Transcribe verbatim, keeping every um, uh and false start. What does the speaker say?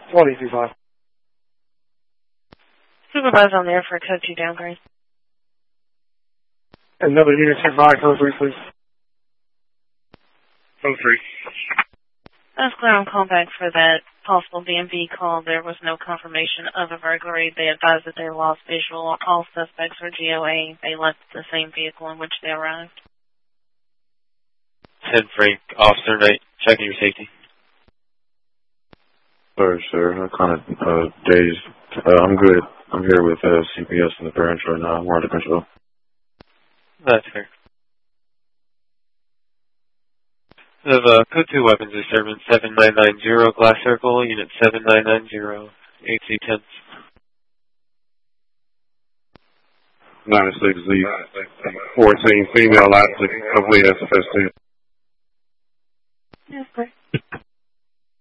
twenty-two five. Supervisor on there for code two downgrade. Another unit ten five, code three, please. Code three. That's clear on callback for that possible B M V call. There was no confirmation of a burglary. They advised that they lost visual. All suspects were G O A. They left the same vehicle in which they arrived. ten Frank, Officer Knight, checking your safety. Sorry, sir. I'm kind of uh, dazed. Uh, I'm good. I'm here with uh, C P S and the parents right now. We're under control. That's fair. We have uh, code two weapons disturbance seven nine nine zero, glass circle, unit seven nine nine zero, A C ten. nine six Z, fourteen, female, lastly, hopefully S F S ten. Yes, sir.